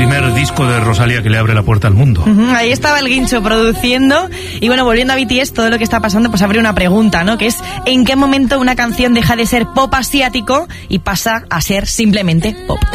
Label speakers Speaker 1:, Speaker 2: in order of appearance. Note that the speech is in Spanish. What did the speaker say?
Speaker 1: primer disco de Rosalía que le abre la puerta al mundo.
Speaker 2: Ahí estaba el Guincho produciendo. Y bueno, volviendo a BTS, todo lo que está pasando, pues abre una pregunta, ¿no? Que es, ¿en qué momento una canción deja de ser pop asiático y pasa a ser simplemente pop?